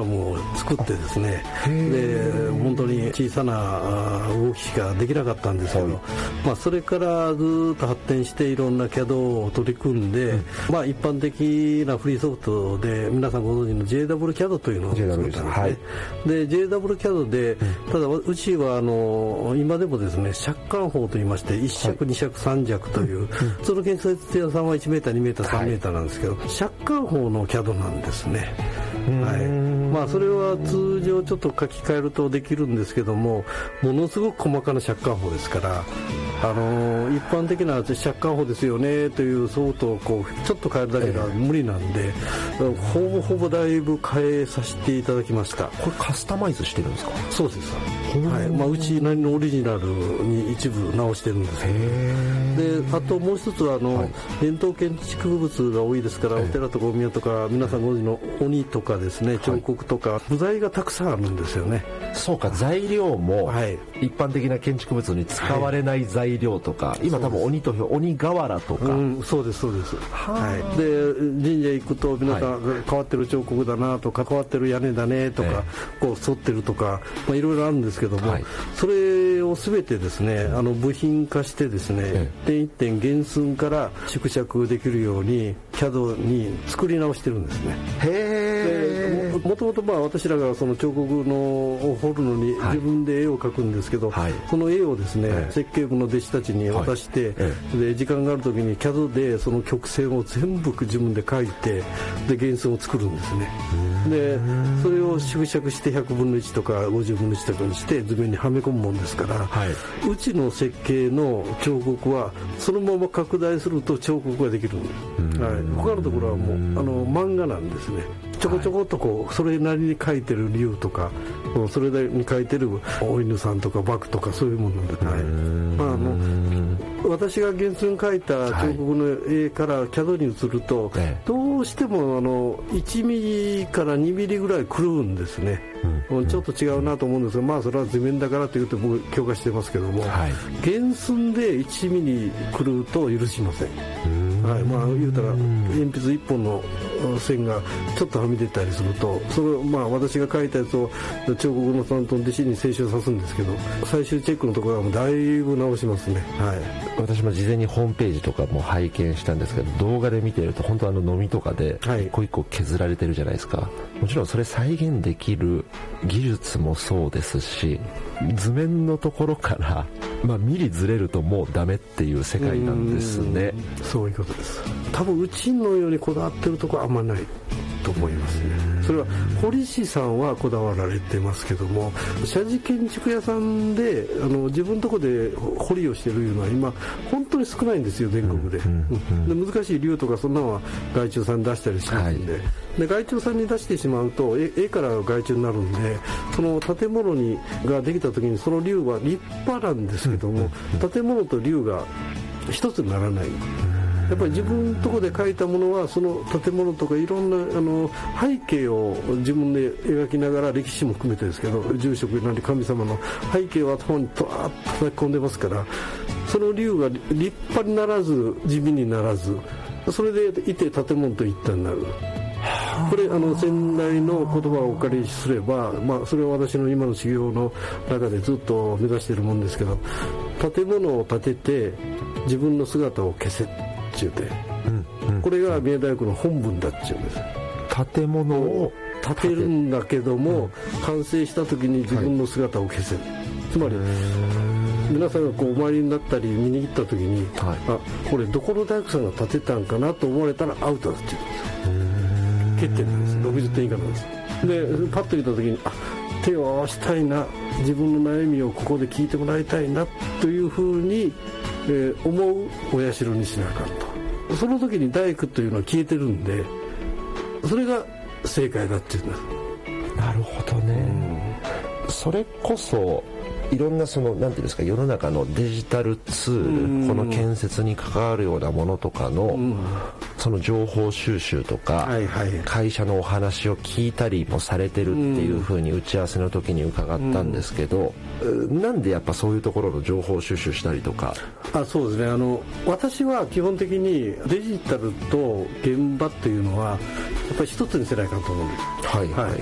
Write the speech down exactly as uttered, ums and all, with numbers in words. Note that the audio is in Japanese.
ムを作ってですね、で本当に小さな動きしかできなかったんですけど、はい、まあ、それからずっと発展していろんな キャド を取り組んで、うん、まあ、一般的なフリーソフトで皆さんご存知の ジェイダブリュー キャド というのを作ったんですね、はい、で ジェイダブリュー キャド で、ただうちはあの今でもですね借款法といいましていっ尺、に尺、さん尺という、普通の建設屋さんはいちメーター、にメーター、さんメーターなんですけど、はい、借款法の キャド なんですね。はい、まあ、それは通常ちょっと書き換えるとできるんですけども、ものすごく細かな借款法ですから、あのー、一般的な借款法ですよねというソフトをこうちょっと変えるだけでは無理なんで、えー、ほぼほぼだいぶ変えさせていただきました。 これカスタマイズしてるんですか？ そうです、はい、まあ、うちなりのオリジナルに一部直してるんですけど、であともう一つはあの、はい、伝統建築物が多いですから、お寺とかお宮とか皆さんご存知の鬼とかですね、彫刻とか、はい、部材がたくさんあるんですよね。 そうか、材料も、はい、一般的な建築物に使われない材料とか、はい、今多分鬼と鬼瓦とか、 うん、そうですそうです、はい、で神社行くと皆さん、はい、変わってる彫刻だなとか変わってる屋根だねとか、えー、こう反ってるとか、まあ、いろいろあるんですけども、はい、それを全てですね、あの部品化してですね、えー、一点一点原寸から縮尺できるように キャド に作り直してるんですね。へー。もともとまあ私らがその彫刻のを彫るのに自分で絵を描くんですけど、はい、その絵をですね、はい、設計部の弟子たちに渡して、はい、で時間がある時に キャド でその曲線を全部自分で描いて、で原寸を作るんですね。でそれを縮尺してひゃくぶんのいちとかごじゅうぶんのいちとかにして図面にはめ込むもんですから、はい、うちの設計の彫刻はそのまま拡大すると彫刻ができる、はい、他のところはもうあの漫画なんですね。ちょこちょこっとこうそれなりに描いてる竜とか、それなりに描いてるお犬さんとかバクとかそういうものなんで、はい、まあ、あの私が原寸描いた彫刻の絵から キャド に移ると、はい、どうしてもあのいちミリからにミリぐらい狂うんですね、うん、ちょっと違うなと思うんですが、まあそれは図面だからというと僕強化してますけども、はい、原寸でいちミリ狂うと許しません。はい、まあ言うたら鉛筆いっぽんの線がちょっとはみ出たりすると、それをまあ私が描いたやつを彫刻の担当の弟子に清書さすんですけど、最終チェックのところはもうだいぶ直しますね。はい、 私も事前にホームページとかも拝見したんですけど、動画で見ていると本当あののみとかで一個一個削られてるじゃないですか、はい、もちろんそれ再現できる技術もそうですし、図面のところからまあミリずれるともうダメっていう世界なんですね。 うそういうことです。多分うちのようにこだわってるところはあんまないと思いますね。それは堀師さんはこだわられてますけども、社寺建築屋さんであの自分のとこで彫りをしてるいうのは今本当に少ないんですよ、全国で、うんうん、で難しい竜とかそんなのは外注さんに出したりしますんで、はい、で外注さんに出してしまうと絵, 絵から外注になるんで、その建物にができた時にその竜は立派なんですけども、建物と竜が一つにならない。やっぱり自分のところで描いたものはその建物とかいろんなあの背景を自分で描きながら、歴史も含めてですけど住職なり神様の背景を頭にとわっと叩き込んでますから、その竜が立派にならず地味にならず、それでいて建物と一体になる。これあの先代の言葉をお借りすれば、まあ、それは私の今の修行の中でずっと目指しているもんですけど、建物を建てて自分の姿を消せっていうて、うんうん、これが宮大工の本分だっていうんです。 建物を建てるんだけども、うん、完成した時に自分の姿を消せ、はい、つまり皆さんがこうお参りになったり見に行った時に、はい、あこれどこの大工さんが建てたんかなと思われたらアウトだっていうんです。欠点なんです。ろくじゅってん以下なんです。でパッと見た時に、あ手を合わしたいな、自分の悩みをここで聞いてもらいたいなというふうに、えー、思うお社にしなあかんと。その時に大工というのは消えてるんで、それが正解だっていうんです。 なるほどね、うん、それこそいろんなそのなんていうんですか、世の中のデジタルツール、この建設に関わるようなものとかのその情報収集とか、会社のお話を聞いたりもされてるっていうふうに打ち合わせの時に伺ったんですけど、なんでやっぱそういうところの情報収集したりとか。 あそうですね、あの私は基本的にデジタルと現場っていうのはやっぱり一つにせないかと思うんです。はいはい、